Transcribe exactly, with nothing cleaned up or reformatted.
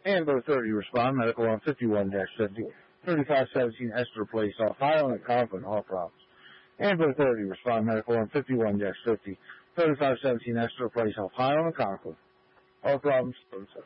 Amber thirty, respond medical on fifty-one fifty. thirty-five seventeen Esther Place, off Highland and Conklin, all problems. Amber thirty, respond medical on fifty-one fifty. thirty-five seventeen Esther Place, off Highland and Conklin, all problems.